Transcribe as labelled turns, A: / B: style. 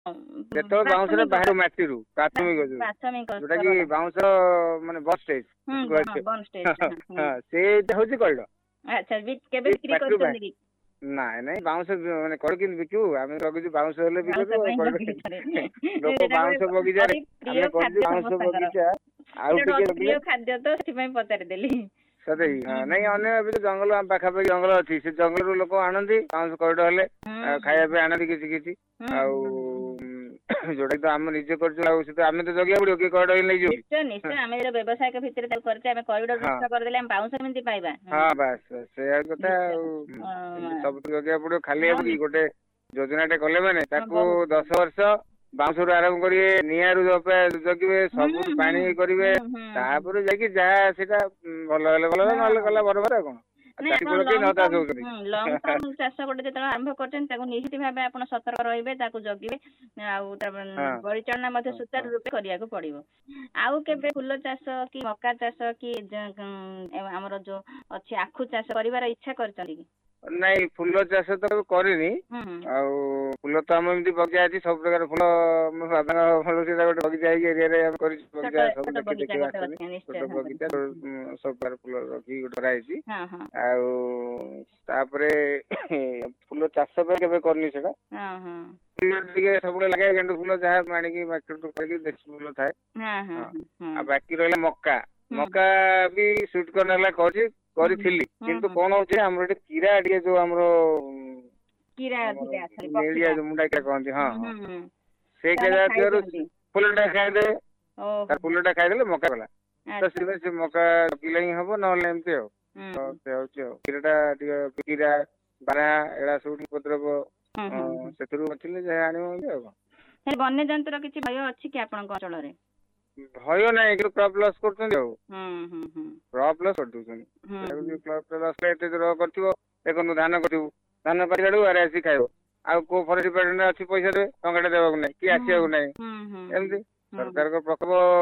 A: ଯେତେବେଳେ ବାଉଁଶଟା ବାହାରୁ ମାଟିରୁ ପ୍ରାଥମିକ ଯୋଉଟା କି ବାଉଁଶ ମାନେ ବନ୍ ଷ୍ଟେଜ ସେଇଟା ହଉଛି କଇଡ।
B: ଆଚ୍ଛା କେବେ ବିକ୍ରି କରୁଛନ୍ତି କି?
A: ନାଇଁ ନାଇଁ ବାଉଁଶ ମାନେ କଇଡ କେମିତି ବିକିବୁ ଆମେ ରଖିଛୁ ବାଉଁଶ ହେଲେ ବିକିବୁ ଲୋକ ବାଉଁଶ ବଗିଚାରେ ଆମେ କରିଛୁ ବାଉଁଶ ବଗିଚା ଆଉ ଟିକେ
B: ପ୍ରିୟ ଖାଦ୍ୟ ତ ସେଥିପାଇଁ ପଚାରିଦେଲି।
A: ସତେ ନାଇଁ ଅନ୍ୟ ଏବେ ଜଙ୍ଗଲ ପାଖାପାଖି ଜଙ୍ଗଲ ଅଛି ସେ ଜଙ୍ଗଲରୁ ଲୋକ ଆଣନ୍ତି ବାଉଁଶ କଇଡ ହେଲେ ଖାଇବା ପାଇଁ ଆଣନ୍ତି କିଛି କିଛି ଆଉ ଯୋଉଟା ତ ଆମେ ନିଜେ କରୁଛୁ ଆଉ ସେ ତ ଆମେ ତ ଜଗିବାକୁ ପଡିବ କିଏ କଇଡ ନେଇଯିବ।
B: ନିଶ୍ଚୟ ନିଶ୍ଚୟ ଆମେ ବ୍ୟବସାୟିକ ଭିତରେ ତାକୁ କରିଛେ ଆମେ କରିଡର ନଷ୍ଟ କରିଦେଲେ ଆମେ ବାଉଁଶ କେମିତି ପାଇବା।
A: ହଁ ବାସ୍ ସେଇଆ କଥା ଆଉ ସବୁ ଜଗିବାକୁ ପଡିବ ଖାଲି ହବ କି ଗୋଟେ ଯୋଜନାଟେ କଲେ ମାନେ ତାକୁ 10 ବର୍ଷ ବାଉଁଶରୁ ଆରମ୍ଭ କରିବେ ନିଆଁରୁ ଜଗିବେ ସବୁଠୁ ପାଣି କରିବେ ତାପରେ ଯାଇକି ଯାହା ସେଇଟା ଭଲ ହେଲେ ଭଲ ନହେଲେ ଗଲା ବରବାଦ ଆଉ କଣ।
B: ନାଇଁ ଆପଣ ଲଙ୍ଗ ଟର୍ମ ଚାଷ ଗୋଟେ ଯେତେବେଳେ ଆରମ୍ଭ କରୁଛନ୍ତି ତାକୁ ନିହାତି ଭାବେ ଆପଣ ସତର୍କ ରହିବେ ତାକୁ ଜଗିବେ ଆଉ ପରିଚାଳନା ମଧ୍ୟ ସୁଚାରୁ ରୂପେ କରିବାକୁ ପଡିବ। ଆଉ କେବେ ଫୁଲ ଚାଷ କି ମକା ଚାଷ କି ଆମର ଯୋଉ ଅଛି ଆଖୁ ଚାଷ କରିବାର ଇଚ୍ଛା କରିଛନ୍ତି କି?
A: ନାଇଁ ଫୁଲ ଚାଷ ତ କରିନି ଆଉ ଫୁଲ ତ ଆମ ଏମିତି ବଗିଚା ଅଛି ସବୁ ପ୍ରକାର ଫୁଲ ମୋ ବାବାଙ୍କ ଭଲ ସେ ଗୋଟେ ବଗିଚା ହେଇକି ଏରିଆରେ କରିଛୁ ବଗିଚା ସବୁ ଦେଖିବାକୁ ଆସନ୍ତି ଛୋଟ ବଗିଚା ସବୁ ପ୍ରକାର ଫୁଲ ରଖିକି ଗୋଟେ କରାହେଇଛି ଆଉ ତାପରେ ଫୁଲ ଚାଷ ପାଇଁ କେବେ କରିନି ସେଟା ଟିକେ ସବୁବେଳେ ଲାଗେ ଗେଣ୍ଡୁ ଫୁଲ ଯାହା ଆଣିକି ମାର୍କେଟରୁ କରିକି ଦେଶୀ ଫୁଲ ଥାଏ ଆଉ ବାକି ରହିଲା ମକା ମକା ବି ସୁଇଟ କର୍ଣ୍ଣ ହେଲା କରିଥିଲି କିନ୍ତୁ କଣ ହଉଛି ଆମର ଏଠି କିରା ଟିକେ ଯୋଉ ଆମର ନେଳିଆ ଯୋଉ ମୁଣ୍ଡା କିରା କହନ୍ତି ହଁ ସେଇଟା ଯାହା ଥିବାରୁ ଫୁଲଟା ଖାଇଦେବେ ତା ଫୁଲଟା ଖାଇଦେଲେ ମକା ଗଲା ତ ସେଥିପାଇଁ ସେ ମକା ଜଗିଲେ ହିଁ ହବ ନହେଲେ ଏମିତି ଆଉ ସେ ହଉଛି ଆଉ କ୍ଷୀରଟା ଟିକେ କିରା ବାରା ଏଗୁଡା ସବୁ ଉପଦ୍ରବ ସେଥିରୁ ବଞ୍ଚିଲେ ଯାହା ଆଣିବ ଆଉ କଣ।
B: ବନ୍ୟଜନ୍ତୁର କିଛି ଭୟ ଅଛି କି ଆପଣଙ୍କ ଅଞ୍ଚଳରେ?
A: ଭୟ ନାହିଁ କିନ୍ତୁ କ୍ରପ୍ ଲସ୍ କରୁଛନ୍ତି ଆଉ କ୍ରପ୍ ଲସ୍ କରିଦଉଛନ୍ତି ଏତେ କରିଥିବ ଦେଖନ୍ତୁ ଧାନ କରିଥିବୁ ଧାନ ପାରିବା ବେଳକୁ ଆଡେ ଆସିକି ଖାଇବ ଆଉ କୋଉ ଫରେଷ୍ଟ ଡିପାର୍ଟମେଣ୍ଟ ଅଛି ପଇସା ଦେବେ ଟଙ୍କାଟେ ଦେବାକୁ ନାହିଁ କି ଆସିବାକୁ ନାହିଁ ଏମିତି ସରକାରଙ୍କ ପ୍ରକୋପ